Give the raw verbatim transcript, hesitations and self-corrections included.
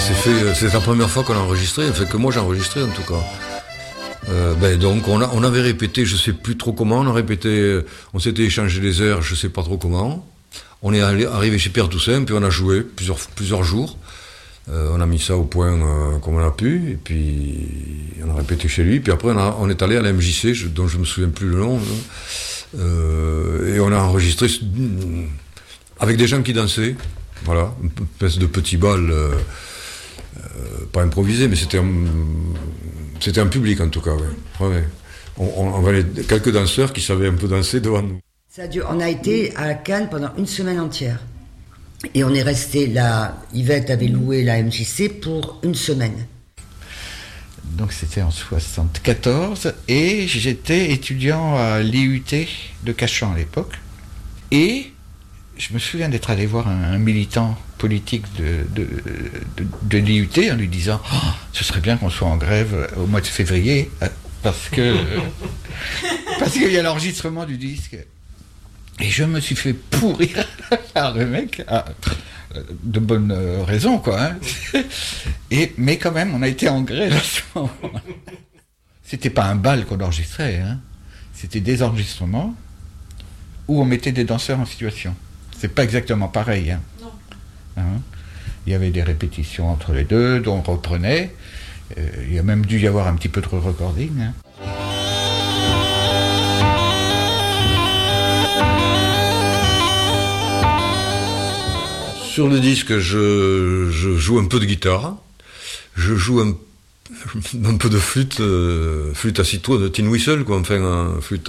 s'est fait, c'est la première fois qu'on a enregistré, enfin que moi j'ai enregistré en tout cas. Euh, ben donc on, a, on avait répété, je sais plus trop comment, on a répété, on s'était échangé les airs, je sais pas trop comment. On est allé, arrivé chez Pierre Toussaint, puis on a joué plusieurs, plusieurs jours. Euh, on a mis ça au point euh, comme on a pu, et puis on a répété chez lui. Puis après on, a, on est allé à la M J C, je, dont je me souviens plus le nom, euh, et on a enregistré avec des gens qui dansaient. Voilà, une espèce de petit bal, euh, euh, pas improvisé, mais c'était un, c'était un public en tout cas. Ouais. Ouais. On, on, on avait quelques danseurs qui savaient un peu danser devant nous. Ça a dû, on a été à Cannes pendant une semaine entière. Et on est resté là, Yvette avait loué la M J C pour une semaine. Donc c'était en soixante-quatorze et j'étais étudiant à l'I U T de Cachan à l'époque. Et je me souviens d'être allé voir un, un militant politique de, de, de, de l'I U T en lui disant oh, ce serait bien qu'on soit en grève au mois de février parce que parce qu'il y a l'enregistrement du disque. Et je me suis fait pourrir par le mec, ah, de bonnes raisons quoi. Hein. Et, mais quand même, on a été en grève à ce moment-là. C'était pas un bal qu'on enregistrait, hein. C'était des enregistrements où on mettait des danseurs en situation. C'est pas exactement pareil. Hein. Non. Hein. Il y avait des répétitions entre les deux, dont on reprenait. Euh, il y a même dû y avoir un petit peu de recording. Hein. Sur le disque, je, je joue un peu de guitare, je joue un, un peu de flûte, euh, flûte à six tours de tin whistle, quoi, enfin, euh, flûte